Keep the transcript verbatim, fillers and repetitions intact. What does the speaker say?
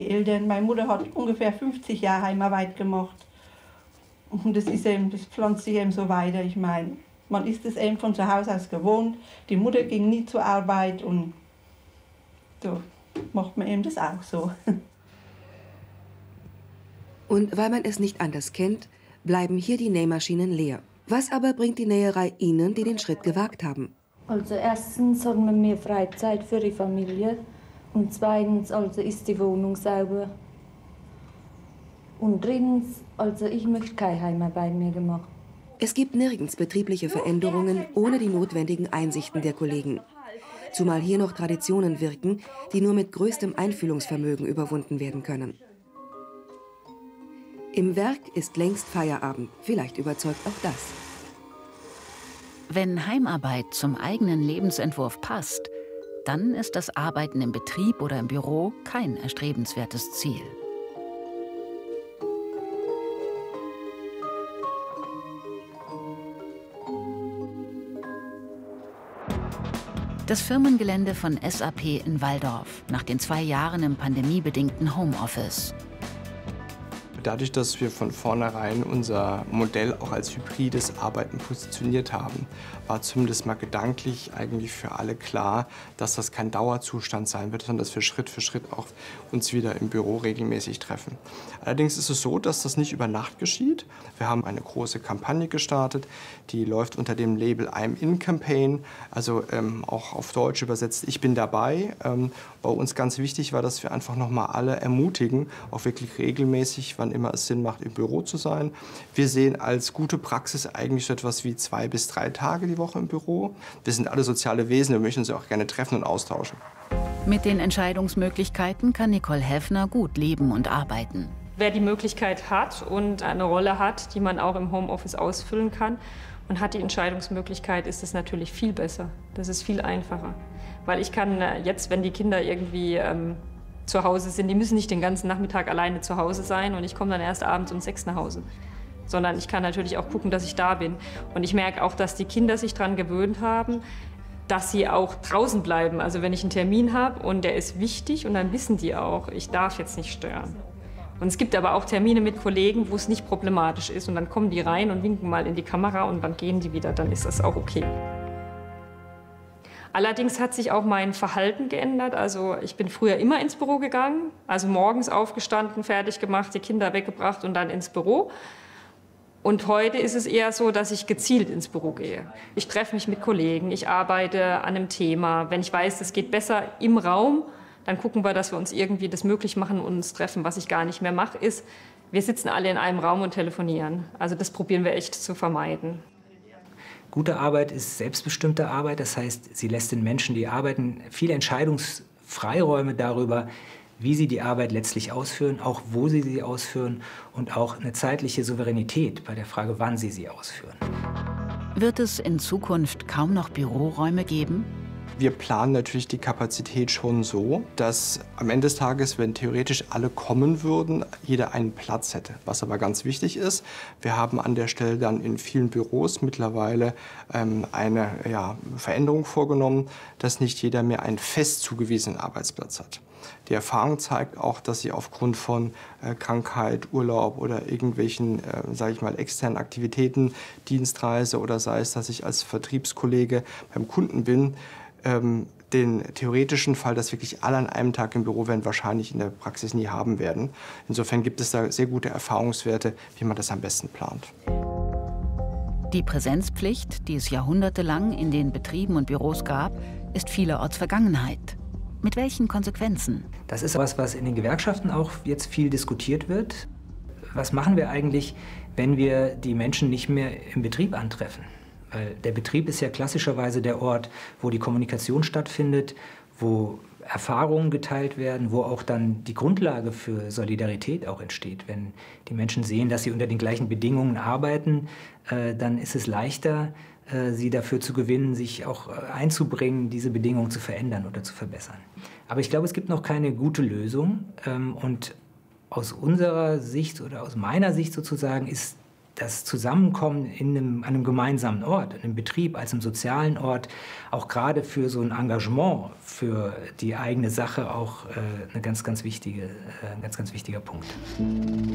Die Eltern, meine Mutter hat ungefähr fünfzig Jahre Heimarbeit gemacht. Und das, ist eben, das pflanzt sich eben so weiter. Ich meine, man ist es eben von zu Hause aus gewohnt. Die Mutter ging nie zur Arbeit und so macht man eben das auch so. Und weil man es nicht anders kennt, bleiben hier die Nähmaschinen leer. Was aber bringt die Näherei Ihnen, die den Schritt gewagt haben? Also erstens haben wir mehr Freizeit für die Familie und zweitens also ist die Wohnung sauber. Und drittens, also ich möchte keine Heimarbeit mehr gemacht. Es gibt nirgends betriebliche Veränderungen ohne die notwendigen Einsichten der Kollegen. Zumal hier noch Traditionen wirken, die nur mit größtem Einfühlungsvermögen überwunden werden können. Im Werk ist längst Feierabend. Vielleicht überzeugt auch das. Wenn Heimarbeit zum eigenen Lebensentwurf passt, dann ist das Arbeiten im Betrieb oder im Büro kein erstrebenswertes Ziel. Das Firmengelände von S A P in Walldorf, nach den zwei Jahren im pandemiebedingten Homeoffice. Dadurch, dass wir von vornherein unser Modell auch als hybrides Arbeiten positioniert haben, war zumindest mal gedanklich eigentlich für alle klar, dass das kein Dauerzustand sein wird, sondern dass wir Schritt für Schritt auch uns wieder im Büro regelmäßig treffen. Allerdings ist es so, dass das nicht über Nacht geschieht. Wir haben eine große Kampagne gestartet, die läuft unter dem Label I'm in Campaign, also ähm, auch auf Deutsch übersetzt, ich bin dabei. Ähm, bei uns ganz wichtig war, dass wir einfach noch mal alle ermutigen, auch wirklich regelmäßig, wann immer es Sinn macht, im Büro zu sein. Wir sehen als gute Praxis eigentlich so etwas wie zwei bis drei Tage die Woche im Büro. Wir sind alle soziale Wesen, wir möchten uns auch gerne treffen und austauschen. Mit den Entscheidungsmöglichkeiten kann Nicole Häfner gut leben und arbeiten. Wer die Möglichkeit hat und eine Rolle hat, die man auch im Homeoffice ausfüllen kann und hat die Entscheidungsmöglichkeit, ist es natürlich viel besser. Das ist viel einfacher. Weil ich kann jetzt, wenn die Kinder irgendwie ähm, zu Hause sind, die müssen nicht den ganzen Nachmittag alleine zu Hause sein und ich komme dann erst abends um sechs nach Hause. Sondern ich kann natürlich auch gucken, dass ich da bin. Und ich merke auch, dass die Kinder sich daran gewöhnt haben, dass sie auch draußen bleiben. Also wenn ich einen Termin habe und der ist wichtig und dann wissen die auch, ich darf jetzt nicht stören. Und es gibt aber auch Termine mit Kollegen, wo es nicht problematisch ist und dann kommen die rein und winken mal in die Kamera und dann gehen die wieder, dann ist das auch okay. Allerdings hat sich auch mein Verhalten geändert. Also ich bin früher immer ins Büro gegangen, also morgens aufgestanden, fertig gemacht, die Kinder weggebracht und dann ins Büro. Und heute ist es eher so, dass ich gezielt ins Büro gehe. Ich treffe mich mit Kollegen, ich arbeite an einem Thema. Wenn ich weiß, es geht besser im Raum, dann gucken wir, dass wir uns irgendwie das möglich machen und uns treffen. Was ich gar nicht mehr mache, ist, wir sitzen alle in einem Raum und telefonieren. Also das probieren wir echt zu vermeiden. Gute Arbeit ist selbstbestimmte Arbeit, das heißt, sie lässt den Menschen, die arbeiten, viele Entscheidungsfreiräume darüber, wie sie die Arbeit letztlich ausführen, auch wo sie sie ausführen und auch eine zeitliche Souveränität bei der Frage, wann sie sie ausführen. Wird es in Zukunft kaum noch Büroräume geben? Wir planen natürlich die Kapazität schon so, dass am Ende des Tages, wenn theoretisch alle kommen würden, jeder einen Platz hätte. Was aber ganz wichtig ist, wir haben an der Stelle dann in vielen Büros mittlerweile ähm, eine ja, Veränderung vorgenommen, dass nicht jeder mehr einen fest zugewiesenen Arbeitsplatz hat. Die Erfahrung zeigt auch, dass sie aufgrund von äh, Krankheit, Urlaub oder irgendwelchen, äh, sage ich mal, externen Aktivitäten, Dienstreise oder sei es, dass ich als Vertriebskollege beim Kunden bin, ähm, den theoretischen Fall, dass wirklich alle an einem Tag im Büro wären, wahrscheinlich in der Praxis nie haben werden. Insofern gibt es da sehr gute Erfahrungswerte, wie man das am besten plant. Die Präsenzpflicht, die es jahrhundertelang in den Betrieben und Büros gab, ist vielerorts Vergangenheit. Mit welchen Konsequenzen? Das ist was, was in den Gewerkschaften auch jetzt viel diskutiert wird. Was machen wir eigentlich, wenn wir die Menschen nicht mehr im Betrieb antreffen? Weil der Betrieb ist ja klassischerweise der Ort, wo die Kommunikation stattfindet, wo Erfahrungen geteilt werden, wo auch dann die Grundlage für Solidarität auch entsteht. Wenn die Menschen sehen, dass sie unter den gleichen Bedingungen arbeiten, äh, dann ist es leichter, äh, sie dafür zu gewinnen, sich auch äh, einzubringen, diese Bedingungen zu verändern oder zu verbessern. Aber ich glaube, es gibt noch keine gute Lösung. Ähm, und aus unserer Sicht oder aus meiner Sicht sozusagen ist das Zusammenkommen in einem, einem gemeinsamen Ort, in einem Betrieb als einem sozialen Ort, auch gerade für so ein Engagement für die eigene Sache auch äh, eine ganz, ganz wichtige, äh, ein ganz, ganz wichtiger Punkt.